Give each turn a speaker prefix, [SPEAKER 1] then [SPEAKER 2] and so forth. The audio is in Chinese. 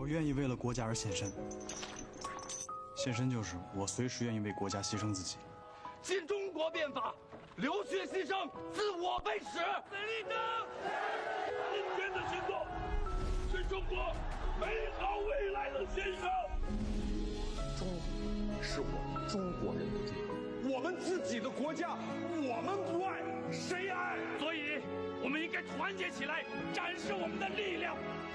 [SPEAKER 1] 我愿意为了国家而献身，献身就是我随时愿意为国家牺牲自己。
[SPEAKER 2] 新中国变法，流血牺牲，自我被耻。死立正！今天的行动是中国美好未来的献上。
[SPEAKER 3] 中华是我们中国人的地方，
[SPEAKER 2] 我们自己的国家，我们不爱，谁爱？所以，我们应该团结起来，展示我们的力量。